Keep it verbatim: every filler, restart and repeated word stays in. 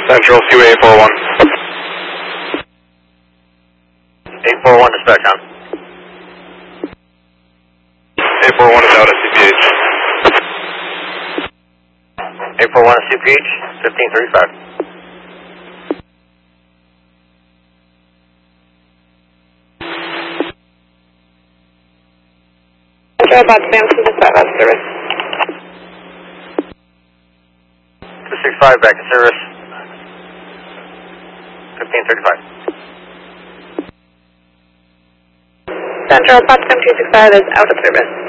Central two eight four one. eight four one dispatch on. eight four one is out at C P H. eight four one is C P H, fifteen thirty-five. Central Potsdam two six five out of service. two six five back in service. fifteen thirty-five. Central Potsdam two six five is out of service.